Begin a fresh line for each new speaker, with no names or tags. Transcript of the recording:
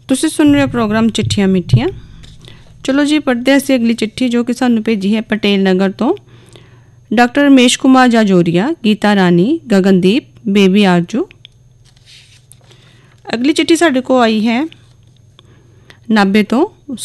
ਤੁਸੀਂ ਸੁਣ ਰਹੇ ਹੋ ਪ੍ਰੋਗਰਾਮ ਚਿੱਠੀਆਂ ਮਿੱਠੀਆਂ। ਚਲੋ ਜੀ ਪੜ੍ਹਦੇ ਅਸੀਂ ਅਗਲੀ ਚਿੱਠੀ ਜੋ ਕਿ ਸਾਨੂੰ ਭੇਜੀ ਹੈ ਪਟੇਲ ਨਗਰ ਤੋਂ ਡਾਕਟਰ ਰਮੇਸ਼ ਕੁਮਾਰ ਜਾਜੋਰੀਆ, ਗੀਤਾ ਰਾਣੀ, ਗਗਨਦੀਪ, ਬੇਬੀ ਆਰਜੂ। ਅਗਲੀ ਚਿੱਠੀ ਸਾਡੇ ਕੋਲ ਆਈ ਹੈ ਨਾਭੇ ਤੋਂ